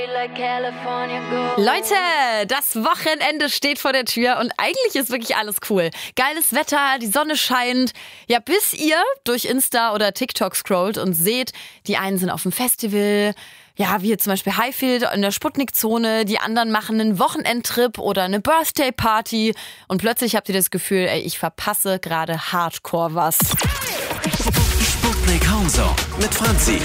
Leute, das Wochenende steht vor der Tür und eigentlich ist wirklich alles cool. Geiles Wetter, die Sonne scheint. Ja, bis ihr durch Insta oder TikTok scrollt und seht, die einen sind auf dem Festival, ja, wie hier zum Beispiel Highfield in der Sputnik-Zone, die anderen machen einen Wochenendtrip oder eine Birthday-Party und plötzlich habt ihr das Gefühl, ey, ich verpasse gerade hardcore was. Sputnik Homezone mit Franzi.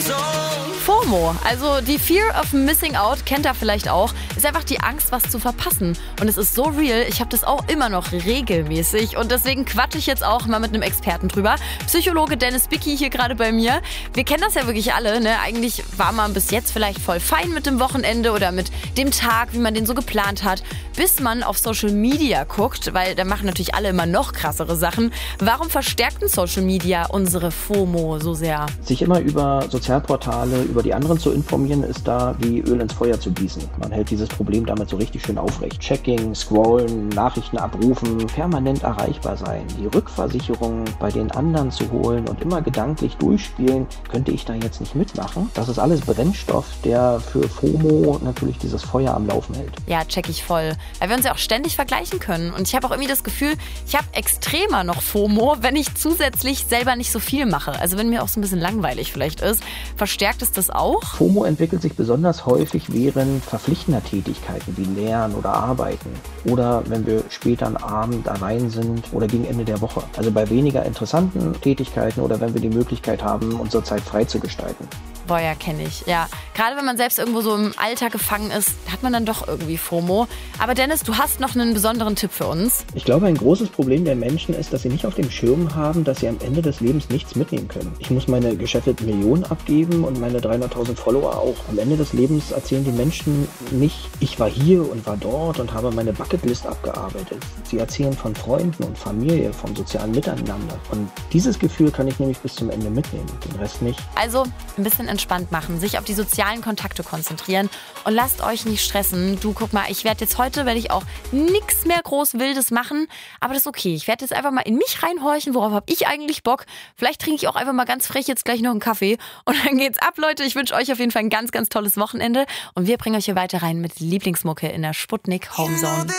FOMO, also die Fear of Missing Out, kennt ihr vielleicht auch, ist einfach die Angst, was zu verpassen. Und es ist so real, ich habe das auch immer noch regelmäßig und deswegen quatsche ich jetzt auch mal mit einem Experten drüber. Psychologe Dennis Bicki hier gerade bei mir. Wir kennen das ja wirklich alle, ne? Eigentlich war man bis jetzt vielleicht voll fein mit dem Wochenende oder mit dem Tag, wie man den so geplant hat, bis man auf Social Media guckt, weil da machen natürlich alle immer noch krassere Sachen. Warum verstärkt denn Social Media unsere FOMO so sehr? Sich immer über Sozialportale, über die anderen zu informieren, ist da wie Öl ins Feuer zu gießen. Man hält dieses Problem damit so richtig schön aufrecht. Checking, scrollen, Nachrichten abrufen, permanent erreichbar sein, die Rückversicherung bei den anderen zu holen und immer gedanklich durchspielen, könnte ich da jetzt nicht mitmachen? Das ist alles Brennstoff, der für FOMO natürlich dieses Feuer am Laufen hält. Ja, check ich voll. Weil wir uns ja auch ständig vergleichen können. Und ich habe auch irgendwie das Gefühl, ich habe extremer noch FOMO, wenn ich zusätzlich selber nicht so viel mache. Also wenn mir auch so ein bisschen langweilig vielleicht ist, verstärkt es das auch? FOMO entwickelt sich besonders häufig während verpflichtender Tätigkeiten wie Lernen oder Arbeiten oder wenn wir später am Abend allein sind oder gegen Ende der Woche. Also bei weniger interessanten Tätigkeiten oder wenn wir die Möglichkeit haben, unsere Zeit frei zu gestalten. Boah, ja, kenne ich. Ja, gerade wenn man selbst irgendwo so im Alltag gefangen ist, hat man dann doch irgendwie FOMO. Aber Dennis, du hast noch einen besonderen Tipp für uns. Ich glaube, ein großes Problem der Menschen ist, dass sie nicht auf dem Schirm haben, dass sie am Ende des Lebens nichts mitnehmen können. Ich muss meine geschäfteten Millionen abgeben und meine 300.000 Follower auch. Am Ende des Lebens erzählen die Menschen nicht, ich war hier und war dort und habe meine Bucketlist abgearbeitet. Sie erzählen von Freunden und Familie, vom sozialen Miteinander. Und dieses Gefühl kann ich nämlich bis zum Ende mitnehmen, den Rest nicht. Also ein bisschen entspannt machen, sich auf die sozialen Kontakte konzentrieren und lasst euch nicht stressen. Du, guck mal, werde ich auch nichts mehr groß Wildes machen, aber das ist okay. Ich werde jetzt einfach mal in mich reinhorchen, worauf habe ich eigentlich Bock. Vielleicht trinke ich auch einfach mal ganz frech jetzt gleich noch einen Kaffee und dann geht's ab, Leute. Ich wünsche euch auf jeden Fall ein ganz, ganz tolles Wochenende und wir bringen euch hier weiter rein mit Lieblingsmucke in der Sputnik Homezone.